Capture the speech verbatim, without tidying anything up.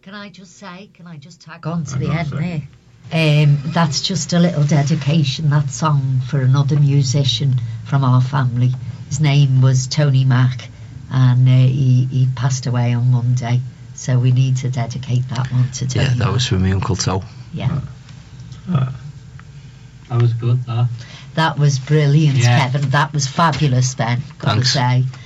Can I just say, can I just tag on to the on, end sir. there? Um, that's just a little dedication, that song, for another musician from our family. His name was Tony Mack, and uh, he, he passed away on Monday, so we need to dedicate that one to Tony Yeah, that Mack. was for my Uncle Toe. Yeah. Uh, That was good, that. That was brilliant, Yeah. Kevin. That was fabulous, Ben, gotta Thanks. say.